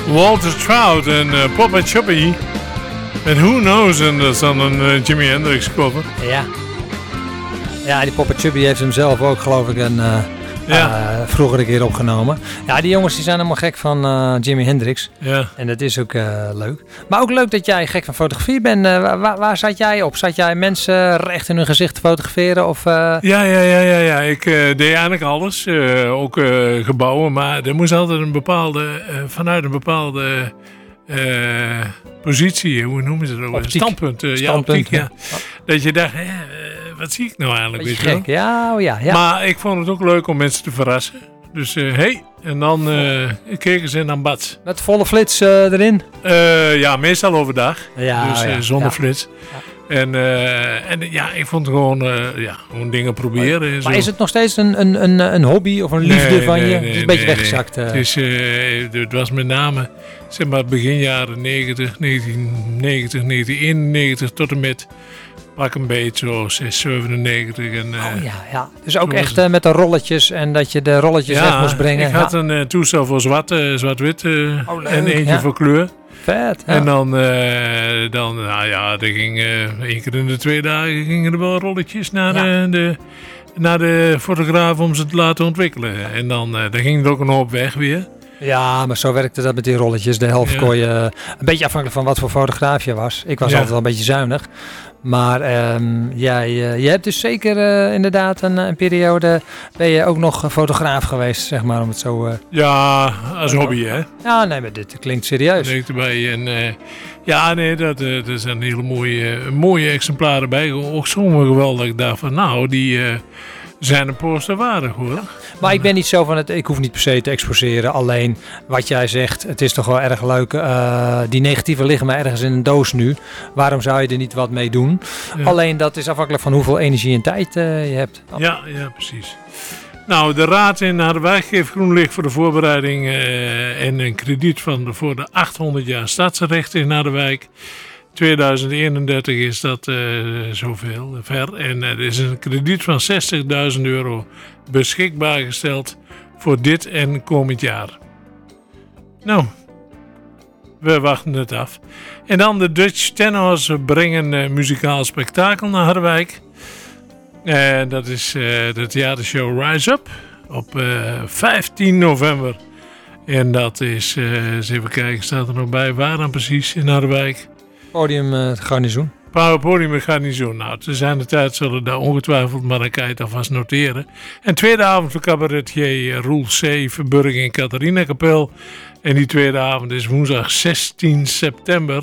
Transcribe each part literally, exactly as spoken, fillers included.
Walter Trout en uh, Papa Chubby. En Who Knows, en dat is dan een uh, Jimi Hendrix cover. Ja. Ja, die Papa Chubby heeft hem zelf ook, geloof ik, een uh, ja. uh, vroeger een keer opgenomen. Ja, die jongens die zijn helemaal gek van uh, Jimi Hendrix. Ja. En dat is ook uh, leuk. Maar ook leuk dat jij gek van fotografie bent. Uh, waar, waar zat jij op? Zat jij mensen recht in hun gezicht te fotograferen? Of, uh... Ja, ja, ja, ja, ja. Ik uh, deed eigenlijk alles. Uh, ook uh, gebouwen. Maar er moest altijd een bepaalde, uh, vanuit een bepaalde uh, positie, hoe noemen ze dat ook? Standpunt. Uh, Standpunt. Ja, optiek, ja. Ja. Dat je dacht, eh, wat zie ik nou eigenlijk? Beetje gek, ja, oh ja, ja. Maar ik vond het ook leuk om mensen te verrassen. Dus hé, uh, hey, en dan uh, keken ze en dan bats. Met volle flits uh, erin? Uh, ja, meestal overdag. Ja, dus uh, ja, zonder ja. flits. Ja. En, uh, en ja, ik vond het gewoon, uh, ja, gewoon dingen proberen. Maar, en zo. maar is het nog steeds een, een, een, een hobby of een liefde nee, van nee, je? Nee, het is een beetje nee, weggezakt. Nee. Uh. Het, is, uh, het was met name zeg maar, begin jaren negentig, negentien negentig, negentien eenennegentig tot en met pak een beetje zo zes zevenennegentig. En, uh, oh ja, ja. Dus ook echt uh, met de rolletjes en dat je de rolletjes ja, weg moest brengen. Ik had ja. een uh, toestel voor zwart, uh, zwart-wit uh, oh, en eentje ja. voor kleur. Vet. Ja. En dan, uh, dan, nou ja, er ging uh, één keer in de twee dagen gingen er wel rolletjes naar, ja. de, de, naar de fotograaf om ze te laten ontwikkelen. En dan, uh, dan ging er ook een hoop weg weer. Ja, maar zo werkte dat met die rolletjes. De helft ja. kon je, een beetje afhankelijk van wat voor fotograaf je was. Ik was ja. altijd wel een beetje zuinig. Maar um, ja, je, je hebt dus zeker uh, inderdaad een, een periode, ben je ook nog fotograaf geweest, zeg maar, om het zo... Uh, ja, als hobby, hè? Ja, nee, maar dit klinkt serieus. Denk erbij. En, uh, ja, nee, dat, uh, dat zijn hele mooie, uh, mooie exemplaren bij. Ook sommige wel dat ik dacht van, nou, die... Uh, zijn een poster waardig, hoor. Maar ik ben niet zo van het, ik hoef niet per se te exposeren. Alleen wat jij zegt, het is toch wel erg leuk. Uh, die negatieven liggen maar ergens in een doos nu. Waarom zou je er niet wat mee doen? Ja. Alleen dat is afhankelijk van hoeveel energie en tijd uh, je hebt. Oh. Ja, ja, precies. Nou, de Raad in Harderwijk geeft groen licht voor de voorbereiding uh, en een krediet van voor de achthonderd jaar stadsrecht in Harderwijk. tweeduizend eenendertig is dat uh, zoveel ver. En er is een krediet van zestigduizend euro beschikbaar gesteld voor dit en komend jaar. Nou, we wachten het af. En dan de Dutch Tenors brengen een uh, muzikaal spektakel naar Harderwijk. En uh, dat is uh, de theatershow Rise Up op uh, vijftien november. En dat is, uh, eens even kijken, staat er nog bij, waar dan precies in Harderwijk? Podium uh, Garnizoen. Podium Garnizoen. Nou, te zijn de tijd zullen daar ongetwijfeld, maar dan kan je het alvast noteren. En tweede avond voor cabaretier Roel C. Verburg in Catharina Kapel. En die tweede avond is woensdag zestien september.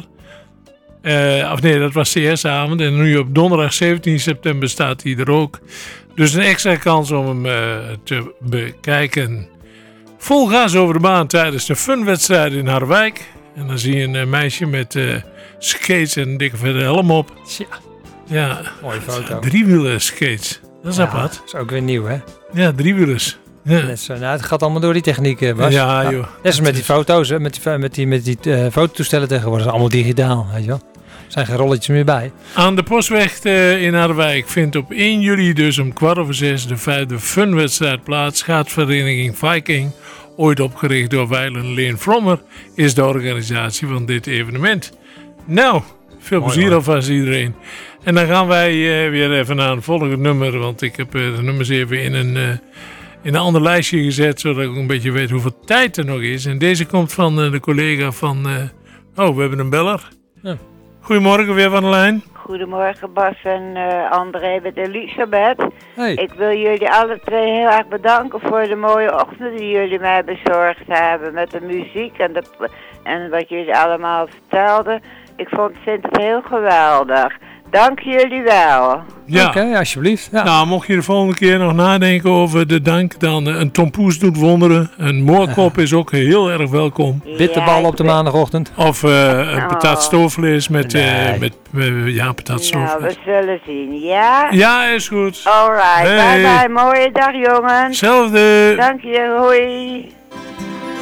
Uh, of nee, dat was de eerste avond. En nu op donderdag zeventien september staat hij er ook. Dus een extra kans om hem uh, te bekijken. Vol gas over de baan tijdens de funwedstrijd in Harderwijk. En dan zie je een uh, meisje met uh, skates en een dikke vette helm op. Ja, ja. Mooie foto. Driewieler skates. Dat is ja, apart. Dat is ook weer nieuw, hè? Ja, driewielers. Ja. Zo, nou, het gaat allemaal door die techniek, Bas. Ja, nou, joh. Net als met die foto's, met die, met die, met die uh, fototoestellen tegenwoordig. Dat is allemaal digitaal, weet je wel. Er zijn geen rolletjes meer bij. Aan de Postweg uh, in Harderwijk vindt op één juli dus om kwart over zes de vijfde funwedstrijd plaats. Schaatsvereniging Viking, ooit opgericht door Weilen Leen Frommer, is de organisatie van dit evenement. Nou, veel Mooi, plezier hoor. alvast iedereen. En dan gaan wij uh, weer even naar een volgende nummer, want ik heb uh, de nummers even in een, uh, in een ander lijstje gezet, zodat ik een beetje weet hoeveel tijd er nog is. En deze komt van uh, de collega van... Uh, oh, we hebben een beller. Ja. Goedemorgen, weer van de lijn. Goedemorgen Bas en uh, André met Elisabeth. Hey. Ik wil jullie alle twee heel erg bedanken voor de mooie ochtend die jullie mij bezorgd hebben. Met de muziek en, de, en wat jullie allemaal vertelden. Ik vond, vind het heel geweldig. Dank jullie wel. Ja. Oké, okay, alsjeblieft. Ja. Nou, mocht je de volgende keer nog nadenken over de dank, dan uh, een tompoes doet wonderen. Een moorkop is ook heel erg welkom. Bitterbal ja, op de ben... maandagochtend. Of uh, een oh. patat stoofvlees met, Nee. uh, met uh, ja, patat stoofvlees. Nou, we zullen zien, ja? Ja, is goed. Alright, Hey. bye bye. Mooie dag, jongens. Hetzelfde. Dank je, hoi.